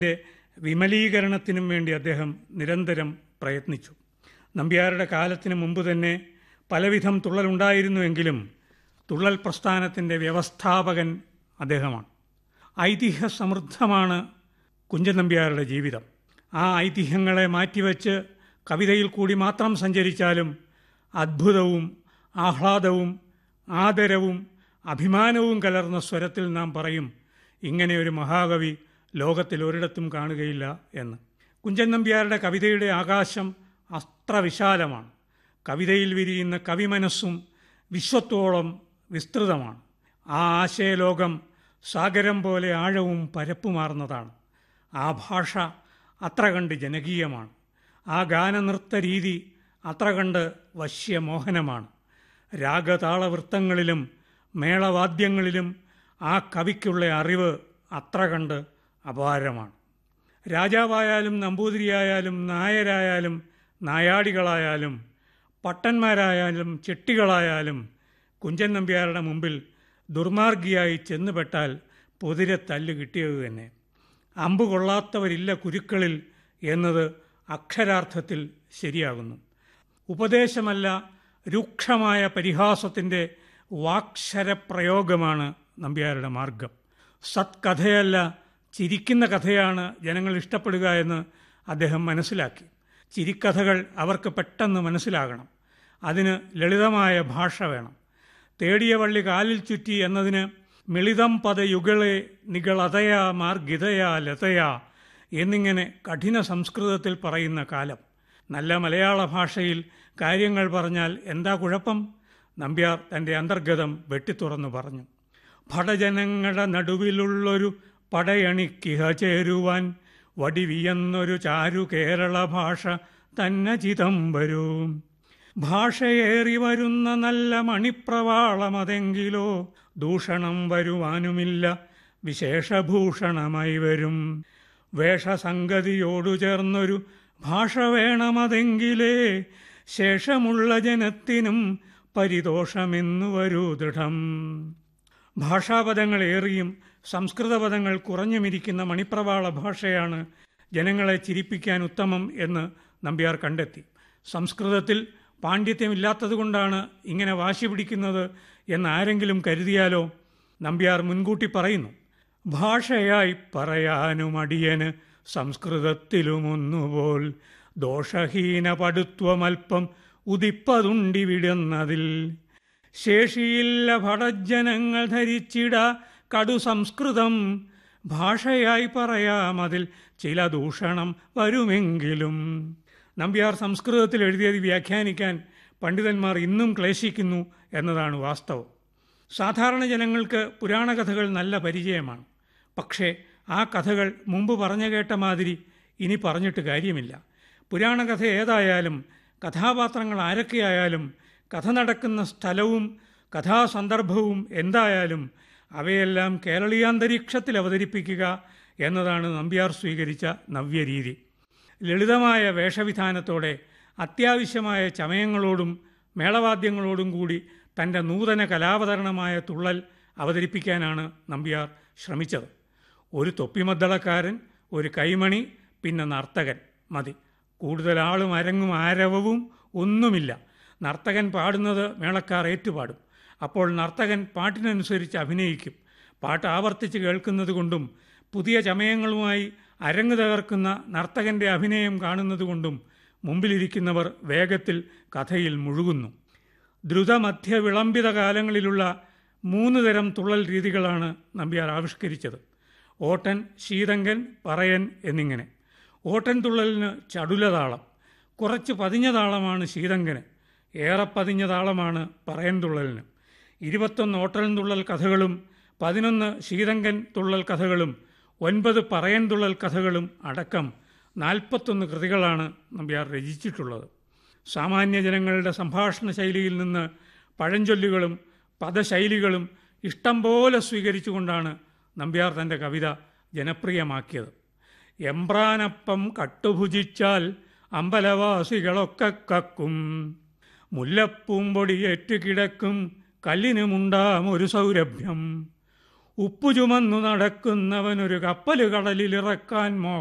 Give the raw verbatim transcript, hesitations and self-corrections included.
വിമലീകരണത്തിനും വേണ്ടി അദ്ദേഹം നിരന്തരം പ്രയത്നിച്ചു. നമ്പ്യാരുടെ കാലത്തിന് മുമ്പ് തന്നെ പലവിധം തുള്ളലുണ്ടായിരുന്നുവെങ്കിലും തുള്ളൽ പ്രസ്ഥാനത്തിൻ്റെ വ്യവസ്ഥാപകൻ അദ്ദേഹമാണ്. ഐതിഹ്യ സമൃദ്ധമാണ് കുഞ്ചൻ നമ്പ്യാരുടെ ജീവിതം. ആ ഐതിഹ്യങ്ങളെ മാറ്റിവെച്ച് കവിതയിൽ കൂടി മാത്രം സഞ്ചരിച്ചാലും അദ്ഭുതവും ആഹ്ലാദവും ആദരവും അഭിമാനവും കലർന്ന സ്വരത്തിൽ നാം പറയും, ഇങ്ങനെയൊരു മഹാകവി ലോകത്തിൽ ഒരിടത്തും കാണുകയില്ല എന്ന്. കുഞ്ചൻ നമ്പ്യാരുടെ കവിതയുടെ ആകാശം അത്ര വിശാലമാണ്. കവിതയിൽ വിരിയുന്ന കവിമനസ്സും വിശ്വത്തോളം വിസ്തൃതമാണ്. ആ ആശയലോകം സാഗരം പോലെ ആഴവും പരപ്പുമാർന്നതാണ്. ആ ഭാഷ അത്ര കണ്ട് ജനകീയമാണ്. ആ ഗാനനൃത്ത രീതി അത്ര കണ്ട് വശ്യമോഹനമാണ്. രാഗതാളവൃത്തങ്ങളിലും മേളവാദ്യങ്ങളിലും ആ കവിക്കുള്ള അറിവ് അത്ര കണ്ട് അപാരമാണ്. രാജാവായാലും നമ്പൂതിരിയായാലും നായരായാലും നായാടികളായാലും പട്ടന്മാരായാലും ചെട്ടികളായാലും കുഞ്ചൻ നമ്പ്യാരുടെ മുമ്പിൽ ദുർമാർഗിയായി ചെന്നുപെട്ടാൽ പൊതിരെ തല്ല് കിട്ടിയത് തന്നെ. അമ്പ് കൊള്ളാത്തവരില്ല കുരുക്കളിൽ എന്നത് അക്ഷരാർത്ഥത്തിൽ ശരിയാകുന്നു. ഉപദേശമല്ല, രൂക്ഷമായ പരിഹാസത്തിൻ്റെ വാക്ശരപ്രയോഗമാണ് നമ്പ്യാരുടെ മാർഗം. സത്കഥയല്ല, ചിരിക്കുന്ന കഥയാണ് ജനങ്ങൾ ഇഷ്ടപ്പെടുക എന്ന് അദ്ദേഹം മനസ്സിലാക്കി. ചിരിക്കഥകൾ അവർക്ക് പെട്ടെന്ന് മനസ്സിലാകണം. അതിന് ലളിതമായ ഭാഷ വേണം. തേടിയ വള്ളി കാലിൽ ചുറ്റി എന്നതിന് മിളിതം പദയുഗളെ നികളതയാ മാർഗിതയാ ലതയാ എന്നിങ്ങനെ കഠിന സംസ്കൃതത്തിൽ പറയുന്ന കാലം. നല്ല മലയാള ഭാഷയിൽ കാര്യങ്ങൾ പറഞ്ഞാൽ എന്താ കുഴപ്പം? നമ്പ്യാർ തൻ്റെ അന്തർഗതം വെട്ടിത്തുറന്നു പറഞ്ഞു. ഭടജനങ്ങളുടെ നടുവിലുള്ളൊരു പടയണിക്കിഹ ചേരുവാൻ വടിവിയെന്നൊരു ചാരു കേരള ഭാഷ തന്നെ ചിതം വരൂ. ഭാഷയേറി വരുന്ന നല്ല മണിപ്രവാളമതെങ്കിലോ ദൂഷണം വരുവാനുമില്ല, വിശേഷഭൂഷണമായി വരും. വേഷസംഗതിയോടു ചേർന്നൊരു ഭാഷ വേണമതെങ്കിലേ ശേഷമുള്ള ജനത്തിനും പരിതോഷമെന്നു വരൂ ദൃഢം. ഭാഷാപദങ്ങൾ ഏറിയും സംസ്കൃതപദങ്ങൾ കുറഞ്ഞുമിരിക്കുന്ന മണിപ്രവാള ഭാഷയാണ് ജനങ്ങളെ ചിരിപ്പിക്കാൻ ഉത്തമം എന്ന് നമ്പ്യാർ കണ്ടെത്തി. സംസ്കൃതത്തിൽ പാണ്ഡിത്യമില്ലാത്തതുകൊണ്ടാണ് ഇങ്ങനെ വാശി പിടിക്കുന്നത് എന്ന് ആരെങ്കിലും കരുതിയാലോ? നമ്പ്യാർ മുൻകൂട്ടി പറയുന്നു, ഭാഷയായി പറയാനും അടിയന് സംസ്കൃതത്തിലുമൊന്നുപോൽ ദോഷഹീന പടുത്വമൽപ്പം ഉദിപ്പതുണ്ടിവിടുന്നതിൽ. ശേഷിയില്ല ഭടജനങ്ങൾ ധരിച്ചിട കടു സംസ്കൃതം. ഭാഷയായി പറയാമതിൽ ചില ദൂഷണം വരുമെങ്കിലും. നമ്പ്യാർ സംസ്കൃതത്തിൽ എഴുതിയത് വ്യാഖ്യാനിക്കാൻ പണ്ഡിതന്മാർ ഇന്നും ക്ലേശിക്കുന്നു എന്നതാണ് വാസ്തവം. സാധാരണ ജനങ്ങൾക്ക് പുരാണകഥകൾ നല്ല പരിചയമാണ്. പക്ഷേ ആ കഥകൾ മുമ്പ് പറഞ്ഞു കേട്ട മാതിരി ഇനി പറഞ്ഞിട്ട് കാര്യമില്ല. പുരാണകഥ ഏതായാലും കഥാപാത്രങ്ങൾ ആരൊക്കെയായാലും കഥ നടക്കുന്ന സ്ഥലവും കഥാസന്ദർഭവും എന്തായാലും അവയെല്ലാം കേരളീയാന്തരീക്ഷത്തിൽ അവതരിപ്പിക്കുക എന്നതാണ് നമ്പ്യാർ സ്വീകരിച്ച നവ്യരീതി. ലളിതമായ വേഷവിധാനത്തോടെ അത്യാവശ്യമായ ചമയങ്ങളോടും മേളവാദ്യങ്ങളോടും കൂടി തൻ്റെ നൂതന കലാവതരണമായ തുള്ളൽ അവതരിപ്പിക്കാനാണ് നമ്പ്യാർ ശ്രമിച്ചത്. ഒരു തൊപ്പിമദ്ദളക്കാരൻ, ഒരു കൈമണി, പിന്നെ നർത്തകൻ മതി. കൂടുതൽ ആളും അരങ്ങും ആരവവും ഒന്നുമില്ല. നർത്തകൻ പാടുന്നത് മേളക്കാർ ഏറ്റുപാടും. അപ്പോൾ നർത്തകൻ പാട്ടിനനുസരിച്ച് അഭിനയിക്കും. പാട്ട് ആവർത്തിച്ച് കേൾക്കുന്നത് കൊണ്ടും പുതിയ ചമയങ്ങളുമായി അരങ്ങ് തകർക്കുന്ന നർത്തകൻ്റെ അഭിനയം കാണുന്നതുകൊണ്ടും മുമ്പിലിരിക്കുന്നവർ വേഗത്തിൽ കഥയിൽ മുഴുകുന്നു. ദ്രുതമധ്യ വിളംബിത കാലങ്ങളിലുള്ള മൂന്ന് തരം തുള്ളൽ രീതികളാണ് നമ്പ്യാർ ആവിഷ്കരിച്ചത്: ഓട്ടൻ, ശീതങ്കൻ, പറയൻ എന്നിങ്ങനെ. ഓട്ടൻ തുള്ളലിന് ചടുലതാളം, കുറച്ച് പതിഞ്ഞ താളമാണ് ശീതങ്കന്, ഏറെ പതിഞ്ഞ താളമാണ് പറയൻ തുള്ളലിന്. ഇരുപത്തൊന്ന് ഓട്ടൻ തുള്ളൽ കഥകളും പതിനൊന്ന് ശീതങ്കൻ തുള്ളൽ കഥകളും ഒൻപത് പറയൻ തുള്ളൽ കഥകളും അടക്കം നാൽപ്പത്തൊന്ന് കൃതികളാണ് നമ്പ്യാർ രചിച്ചിട്ടുള്ളത്. സാമാന്യ ജനങ്ങളുടെ സംഭാഷണ ശൈലിയിൽ നിന്ന് പഴഞ്ചൊല്ലുകളും പദശൈലികളും ഇഷ്ടം പോലെ സ്വീകരിച്ചുകൊണ്ടാണ് നമ്പ്യാർ തൻ്റെ കവിത ജനപ്രിയമാക്കിയത്. എമ്പ്രാനപ്പം കട്ടുഭുജിച്ചാൽ അമ്പലവാസികളൊക്കെ കക്കും, മുല്ലപ്പൂമ്പൊടി ഏറ്റുകിടക്കും കല്ലിനുമുണ്ടാം ഒരു സൗരഭ്യം, ഉപ്പു ചുമന്നു നടക്കുന്നവനൊരു കപ്പല് കടലിലിറക്കാൻ മോഹം.